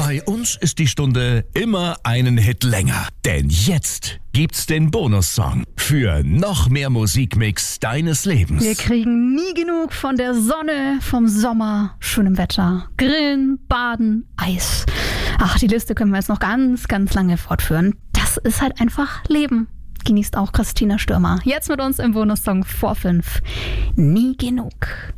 Bei uns ist die Stunde immer einen Hit länger. Denn jetzt gibt's den Bonussong für noch mehr Musikmix deines Lebens. Wir kriegen nie genug von der Sonne, vom Sommer, schönem Wetter, Grillen, Baden, Eis. Ach, die Liste können wir jetzt noch ganz, ganz lange fortführen. Das ist halt einfach Leben. Genießt auch Christina Stürmer. Jetzt mit uns im Bonussong vor 5. Nie genug.